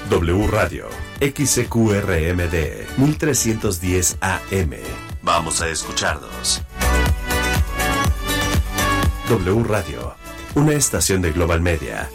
W Radio, XCQRMD, 1310 AM. Vamos a escucharnos. W Radio, una estación de Global Media.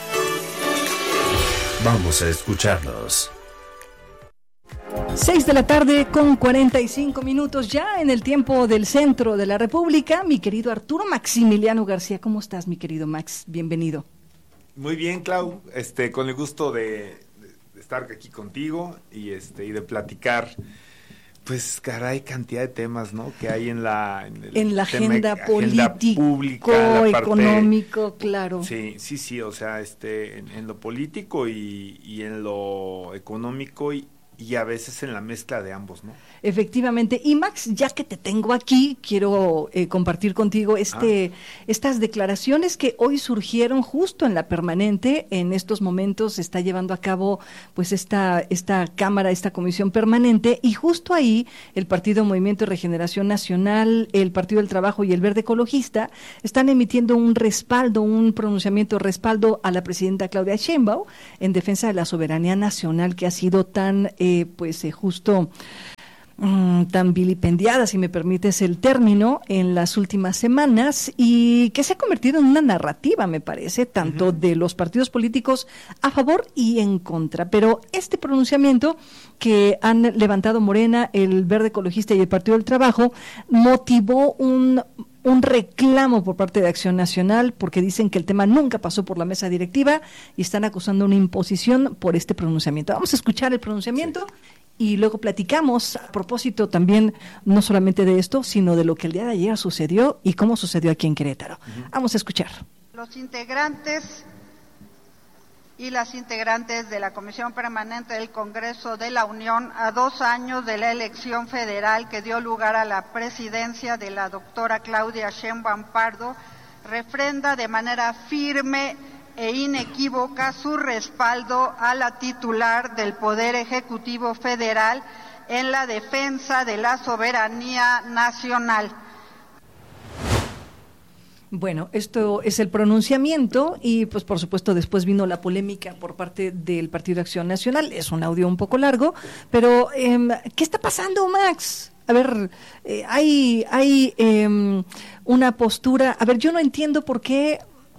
Vamos a escucharnos. 6 de la tarde con 45 minutos ya en el tiempo del centro de la República. Mi querido Arturo Maximiliano García, ¿cómo estás, mi querido Max? Bienvenido. Muy bien, Clau, con el gusto de estar aquí contigo y de platicar, pues caray, cantidad de temas, ¿no? Que hay en la agenda político, económico, claro. Sí, o sea, en lo político y en lo económico y a veces en la mezcla de ambos, ¿no? Efectivamente. Y Max, ya que te tengo aquí, quiero compartir contigo estas declaraciones que hoy surgieron justo en la permanente. En estos momentos se está llevando a cabo pues esta cámara, esta comisión permanente, y justo ahí el Partido Movimiento de Regeneración Nacional, el Partido del Trabajo y el Verde Ecologista están emitiendo un pronunciamiento de respaldo a la presidenta Claudia Sheinbaum en defensa de la soberanía nacional, que ha sido tan tan vilipendiada, si me permites el término, en las últimas semanas, y que se ha convertido en una narrativa, me parece, tanto de los partidos políticos a favor y en contra. Pero este pronunciamiento que han levantado Morena, el Verde Ecologista y el Partido del Trabajo motivó un reclamo por parte de Acción Nacional, porque dicen que el tema nunca pasó por la mesa directiva y están acusando una imposición por este pronunciamiento. Vamos a escuchar el pronunciamiento y luego platicamos a propósito también, no solamente de esto, sino de lo que el día de ayer sucedió y cómo sucedió aquí en Querétaro. Vamos a escuchar. Los integrantes y las integrantes de la Comisión Permanente del Congreso de la Unión, a 2 años de la elección federal que dio lugar a la presidencia de la doctora Claudia Sheinbaum Pardo, refrenda de manera firme e inequívoca su respaldo a la titular del Poder Ejecutivo Federal en la defensa de la soberanía nacional. Bueno, esto es el pronunciamiento y pues por supuesto después vino la polémica por parte del Partido Acción Nacional. Es un audio un poco largo, pero ¿qué está pasando, Max? A ver, hay una postura. A ver, yo no entiendo por qué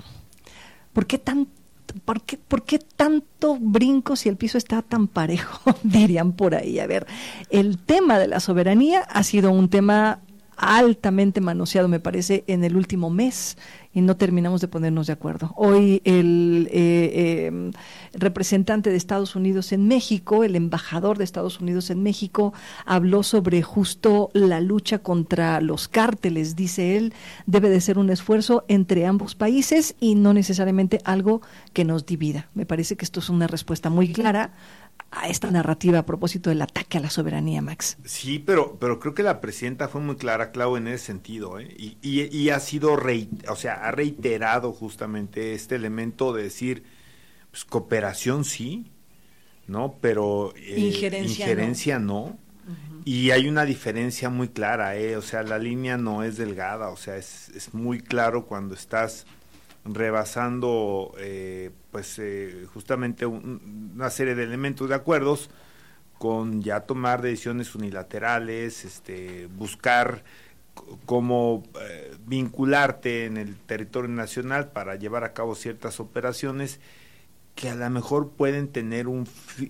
tanto brinco si el piso está tan parejo, dirían por ahí. A ver, el tema de la soberanía ha sido un tema altamente manoseado, me parece, en el último mes, y no terminamos de ponernos de acuerdo. Hoy el representante de Estados Unidos en México, el embajador de Estados Unidos en México, habló sobre justo la lucha contra los cárteles. Dice él, debe de ser un esfuerzo entre ambos países y no necesariamente algo que nos divida. Me parece que esto es una respuesta muy clara a esta narrativa a propósito del ataque a la soberanía, Max. Sí, pero creo que la presidenta fue muy clara, Clau, en ese sentido, y ha sido ha reiterado justamente este elemento de decir, pues cooperación sí, ¿no? Pero injerencia no. Uh-huh. Y hay una diferencia muy clara, o sea, la línea no es delgada, o sea, es muy claro cuando estás rebasando justamente una serie de elementos de acuerdos con ya tomar decisiones unilaterales, buscar cómo vincularte en el territorio nacional para llevar a cabo ciertas operaciones que a lo mejor pueden tener un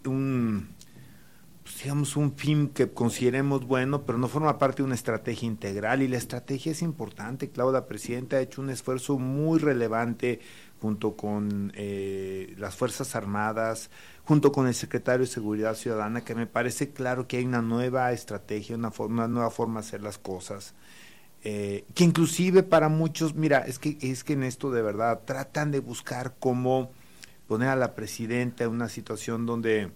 fin que consideremos bueno, pero no forma parte de una estrategia integral, y la estrategia es importante. Claudia, la presidenta, ha hecho un esfuerzo muy relevante junto con las Fuerzas Armadas, junto con el secretario de Seguridad Ciudadana, que me parece claro que hay una nueva estrategia, una nueva forma de hacer las cosas, que inclusive para muchos, mira, es que en esto de verdad tratan de buscar cómo poner a la presidenta en una situación donde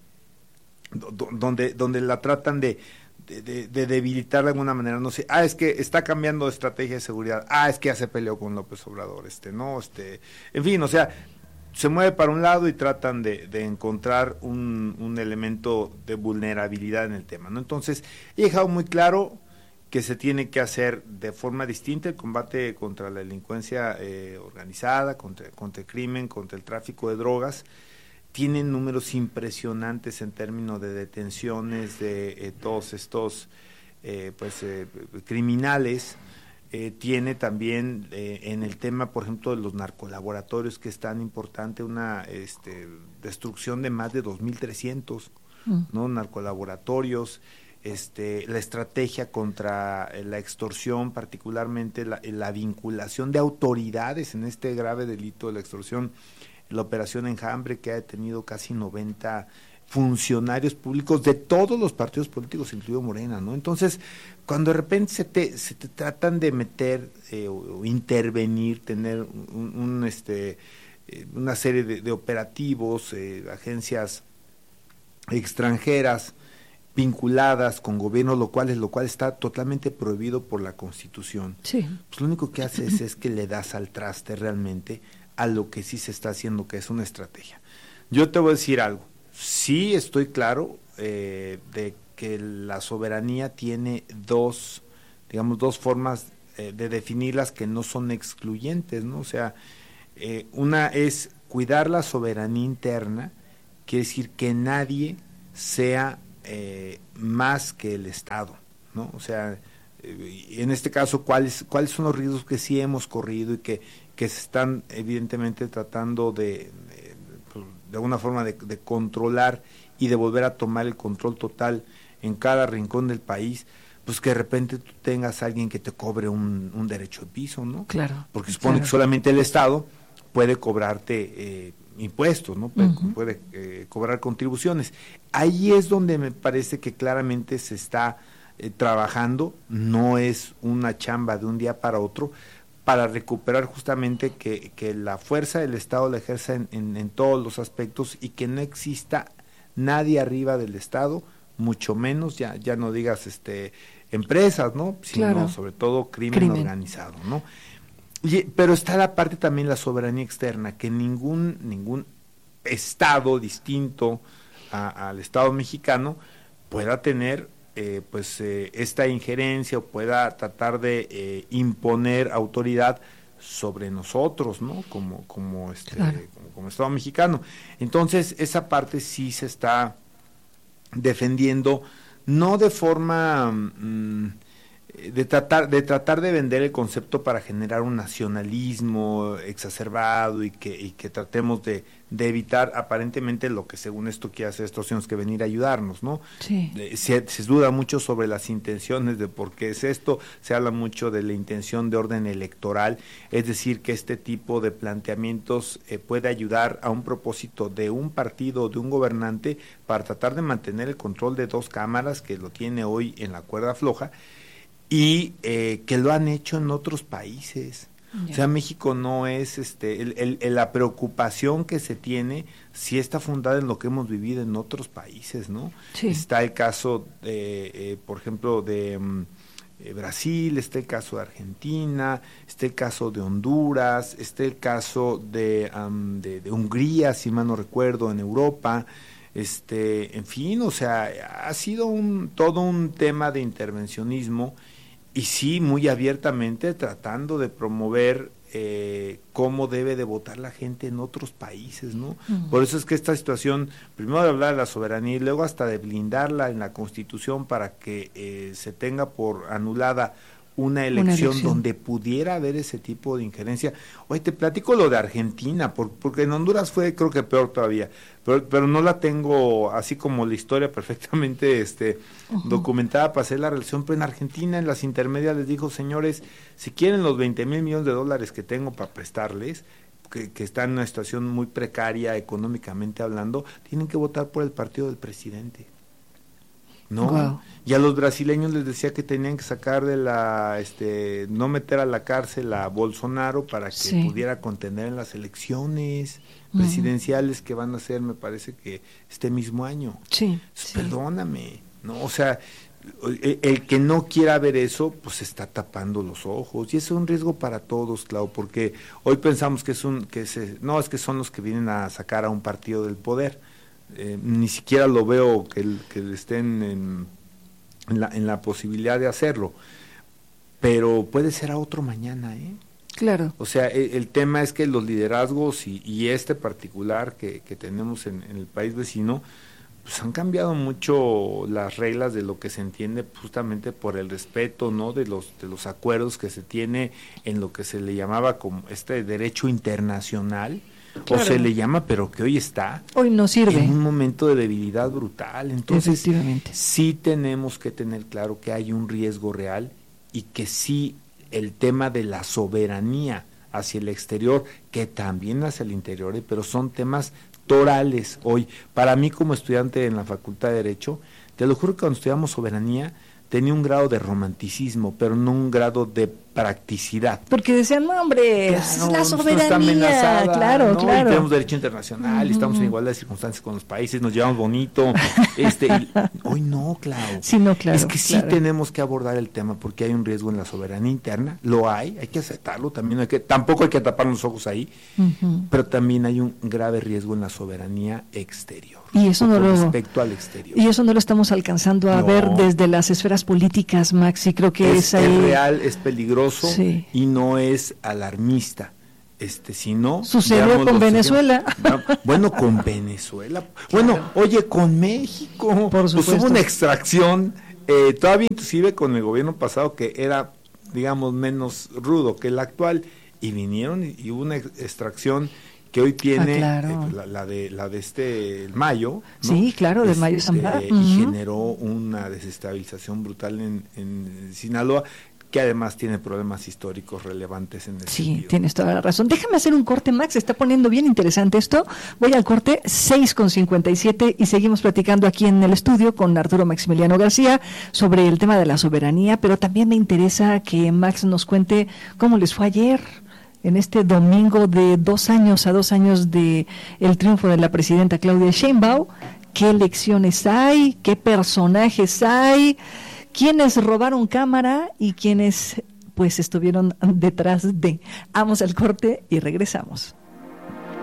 la tratan de debilitar de alguna manera, no sé, es que está cambiando de estrategia de seguridad, es que ya se peleó con López Obrador, en fin, o sea, se mueve para un lado y tratan de encontrar un elemento de vulnerabilidad en el tema, ¿no? Entonces, he dejado muy claro que se tiene que hacer de forma distinta el combate contra la delincuencia organizada, contra el crimen, contra el tráfico de drogas, tienen números impresionantes en términos de detenciones de todos estos criminales. Tiene también en el tema, por ejemplo, de los narcolaboratorios, que es tan importante, una destrucción de más de 2.300 ¿no? narcolaboratorios. La estrategia contra la extorsión, particularmente la vinculación de autoridades en este grave delito de la extorsión, la operación Enjambre, que ha detenido casi 90 funcionarios públicos de todos los partidos políticos, incluido Morena, ¿no? Entonces, cuando de repente se te tratan de meter o intervenir, tener una serie de operativos, agencias extranjeras vinculadas con gobiernos locales, lo cual está totalmente prohibido por la Constitución. Sí. Pues lo único que haces es que le das al traste realmente a lo que sí se está haciendo, que es una estrategia. Yo te voy a decir algo, sí estoy claro de que la soberanía tiene dos formas de definirlas que no son excluyentes, ¿no? O sea, una es cuidar la soberanía interna, quiere decir que nadie sea más que el Estado, ¿no? O sea, en este caso, ¿cuáles son los riesgos que sí hemos corrido y que se están evidentemente tratando de alguna forma de controlar y de volver a tomar el control total en cada rincón del país? Pues que de repente tú tengas a alguien que te cobre un derecho de piso, ¿no? Claro. Porque supone que solamente el Estado puede cobrarte impuestos, ¿no? Puede cobrar contribuciones. Ahí es donde me parece que claramente se está trabajando, no es una chamba de un día para otro, para recuperar justamente que la fuerza del Estado la ejerza en todos los aspectos y que no exista nadie arriba del Estado, mucho menos, ya no digas empresas, ¿no? Sino claro. sobre todo crimen organizado, ¿no? Pero está la parte también la soberanía externa, que ningún Estado distinto al Estado mexicano pueda tener esta injerencia o pueda tratar de imponer autoridad sobre nosotros, ¿no? Como claro. como Estado mexicano. Entonces, esa parte sí se está defendiendo, no de forma de tratar de vender el concepto para generar un nacionalismo exacerbado y que tratemos de evitar aparentemente lo que según esto quiere hacer Estados Unidos, que venir a ayudarnos, ¿no? Sí. Se duda mucho sobre las intenciones de por qué es esto, se habla mucho de la intención de orden electoral, es decir, que este tipo de planteamientos puede ayudar a un propósito de un partido, de un gobernante, para tratar de mantener el control de dos cámaras, que lo tiene hoy en la cuerda floja, y que lo han hecho en otros países. Yeah. O sea, México no es la preocupación que se tiene sí está fundada en lo que hemos vivido en otros países, ¿no? Sí. Está el caso por ejemplo, de Brasil, está el caso de Argentina, está el caso de Honduras, está el caso de Hungría, si mal no recuerdo, en Europa. En fin, o sea, ha sido todo un tema de intervencionismo y sí, muy abiertamente tratando de promover cómo debe de votar la gente en otros países, ¿no? Por eso es que esta situación, primero de hablar de la soberanía y luego hasta de blindarla en la Constitución para que se tenga por anulada una elección donde pudiera haber ese tipo de injerencia. Oye, te platico lo de Argentina, porque en Honduras fue creo que peor todavía, pero no la tengo así como la historia perfectamente documentada para hacer la relación, pero en Argentina en las intermedias les dijo, señores, si quieren los 20,000 millones de dólares que tengo para prestarles, que están en una situación muy precaria económicamente hablando, tienen que votar por el partido del presidente. ¿No? Wow. Y a los brasileños les decía que tenían que sacar de no meter a la cárcel a Bolsonaro para que pudiera contender en las elecciones presidenciales que van a ser, me parece que este mismo año. Sí. Perdóname, ¿no? O sea, el que no quiera ver eso, pues está tapando los ojos y eso es un riesgo para todos, Clau, porque hoy pensamos que es que son los que vienen a sacar a un partido del poder. Ni siquiera lo veo que estén en la posibilidad de hacerlo, pero puede ser a otro mañana, Claro. O sea, el tema es que los liderazgos y este particular que tenemos en el país vecino, pues han cambiado mucho las reglas de lo que se entiende justamente por el respeto, ¿no? de los acuerdos que se tiene en lo que se le llamaba como este derecho internacional, claro. O se le llama, pero que hoy no sirve, en un momento de debilidad brutal. Entonces, sí tenemos que tener claro que hay un riesgo real y que sí el tema de la soberanía hacia el exterior, que también hacia el interior, pero son temas torales hoy. Para mí, como estudiante en la Facultad de Derecho, te lo juro que cuando estudiamos soberanía tenía un grado de romanticismo, pero no un grado de practicidad. Porque decían, no, hombre, claro, es la soberanía, claro, ¿no? claro. Y tenemos derecho internacional, estamos en igualdad de circunstancias con los países, nos llevamos bonito. Hoy no, claro. Sí, no, claro. Es que sí tenemos que abordar el tema porque hay un riesgo en la soberanía interna, lo hay que aceptarlo, también tampoco hay que tapar los ojos ahí, pero también hay un grave riesgo en la soberanía exterior. Y eso respecto al exterior. Y eso no lo estamos alcanzando a ver desde las esferas políticas, Max, y creo que es ahí. Es real, es peligroso y no es alarmista. Sino sucedió con Venezuela. Bueno, con Venezuela. Bueno, oye, con México. Por supuesto. Pues hubo una extracción, todavía inclusive con el gobierno pasado que era, digamos, menos rudo que el actual, y vinieron y hubo una extracción que hoy tiene la de el Mayo, ¿no? Sí, claro, de Mayo Zambada. Y generó una desestabilización brutal en Sinaloa, que además tiene problemas históricos relevantes en ese sentido. Tienes toda la razón. Déjame hacer un corte, Max, se está poniendo bien interesante esto. Voy al corte, 6:57, y seguimos platicando aquí en el estudio con Arturo Maximiliano García sobre el tema de la soberanía, pero también me interesa que Max nos cuente cómo les fue ayer, en este domingo de 2 años de el triunfo de la presidenta Claudia Sheinbaum. ¿Qué elecciones hay? ¿Qué personajes hay? ¿Quiénes robaron cámara y quiénes pues estuvieron detrás de? Vamos al corte y regresamos.